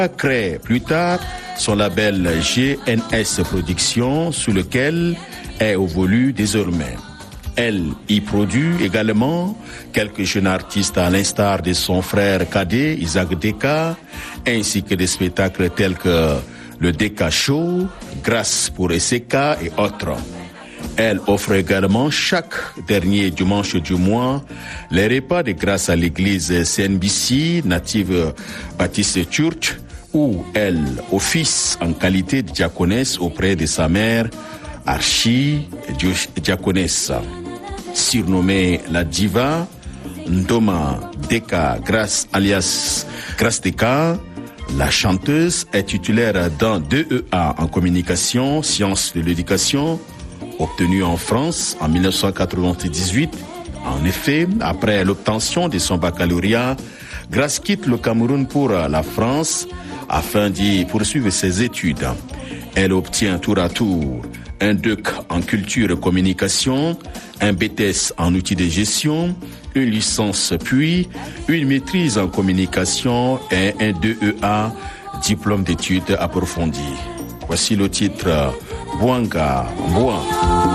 crée plus tard son label GNS Productions sous lequel elle évolue désormais. Elle y produit également quelques jeunes artistes à l'instar de son frère cadet Isaac Deka, ainsi que des spectacles tels que le Deka Show, Grâce pour Esseka et autres. Elle offre également chaque dernier dimanche du mois les repas de grâce à l'église CNBC, Native Baptist Church, où elle officie en qualité de diaconesse auprès de sa mère, archi-diaconesse. Surnommée la diva, Ndoma Deka Grace alias Grace Deka, la chanteuse est titulaire d'un DEA en communication, sciences de l'éducation, obtenu en France en 1998. En effet, après l'obtention de son baccalauréat, Grace quitte le Cameroun pour la France afin d'y poursuivre ses études. Elle obtient tour à tour un DEC en culture et communication, un BTS en outils de gestion, une licence puis une maîtrise en communication et un DEA, diplôme d'études approfondies. Voici le titre Bouanga Boua.